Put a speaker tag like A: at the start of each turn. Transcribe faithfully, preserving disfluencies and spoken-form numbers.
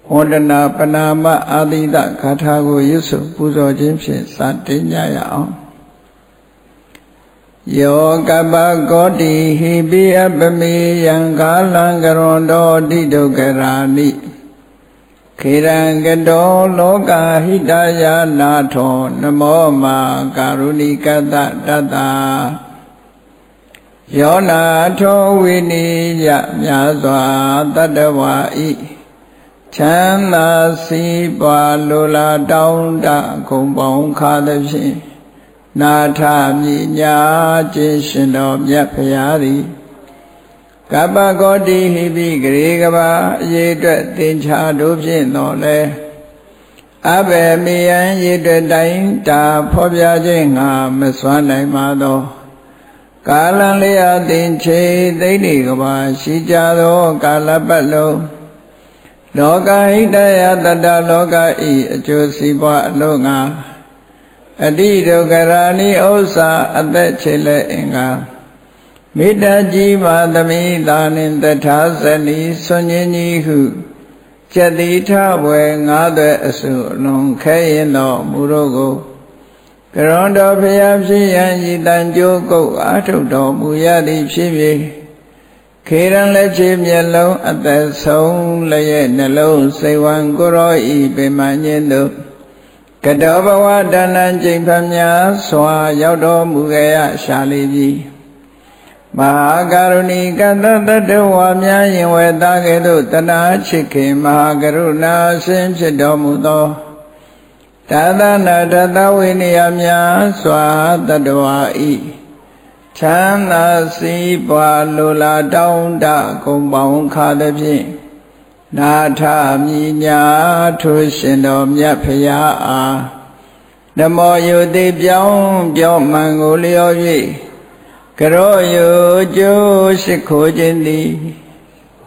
A: ဝန္ဒနာပနာမအာတိတဂါထာကိုရွတ်ဆိုပူဇော်ခြင်းဖြင့်စတင်ကြရအောင်ယောကပ္ပကောတိဟိပိအပမေယံကာလံကရွန်တောတိဒုက္ခရာနိခေရံကတောလောကဟိတယနာထောနမောမာကာရုဏိကတတတယောနာထောဝိနိယမြာစွာတတဝါဤချမ်းသာစီးပွားလိုလားတောင်းတခုံပေါင်းခါသဖြင့်နာထမြညာခြင်းရှင်တော်မြတ်ဖရာသည်ကပ္ပကောတိဟိပိဂရေကဘာအရေးအတွက်သင်္ချာတို့ဖြင့်တော်လဲအဘယ်မေယံရေးအတွက်တိုင်းတာဖော်ပြခြင်းငါမစွမ်းနိုင်ပါသောကာလံလေးအသင်ချေသိနေကဘာရှိကြသောကာလပတ်လုံးလောကဟိတယတတလောကဤအကျိုးစီးပွားအလုံးငါအတိဒုက္ခရာနိဥစ္စာအသက်ချေလက်အင်္ဂါမေတ္တာကြီးပါသမိသာနှင့်တထာဇနီဆွန်ញင်းကြီးဟုကျက်တိထဝယ်ငါးသွဲအစုအလုံးခဲရင်တော်မူတို့ကိုကရွန်တော်ဖျားဖြစ်ရန်ဤတန်ကြိုးကုတ်အာထုတ်တော်မူရသည်ဖြစ်ဖြစ်ခေရန်လက်ချေမျက်လုံးအသက်ဆုံးလည်းရဲ့နှလုံးစိတ်ဝံကိုရောဤပေမှန်ခြင်းတို့ကတောဘဝတဏ္ဏကျိန်ဖမြာစွာရောက်တော်မူခဲ့ရရှာလိပြီမဟာကရုဏီကတတတဝါများရင်ဝဲသားကဲ့သို့တဏှာချစ်ခင်မဟာကရုဏာရှင်ဖြစ်တော်မူသောသာသနာတတဝိနည်းများစွာတတဝါဤချမ်းသာစီးပွားလိုလားတောင်းတကုံပေါင်းခါသဖြင့်နာထမြညာထိုရှင်တော်မြတ်ဖရာအားနမောယုတိပြောင်းပြောင်းမှန်ကိုလျော်၍ကရောယုကျိုးရှိခိုးခြင်းသည်